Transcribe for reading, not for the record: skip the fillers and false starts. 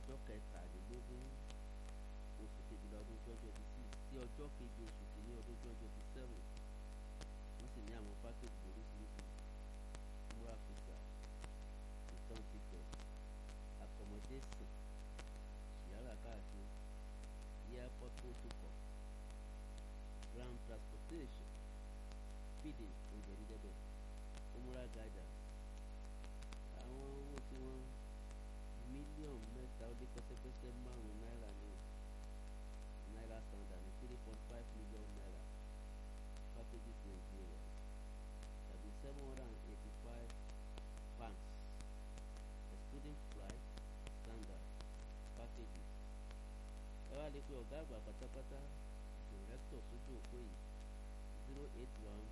ọjọ́ kẹtàlélógún oṣù kejìlá ọdún 2026 sí ọjọ́ keje oṣù kìíní ọdún 2027 wọ́n sì ní àwọn pákéjì lóríṣiríṣi múra fìgbà return ticket accommodation ṣìyára káàkiri airport protocol ground transportation feeding oúnjẹ dídẹ́bẹ̀ umrah guidance àwọn owó tí wọ́n mílíọ̀nù mẹ́ta ó lé pẹ́sẹ́pẹ́sẹ́ márùn-ún náírà ní náírà standard ní 3.5 million naira packages Nigeria tàbí 785 pounds excluding flight standard packages. Ẹ wá lè pe ọ̀gá àgbà pátápátá director sójú òpó yìí 081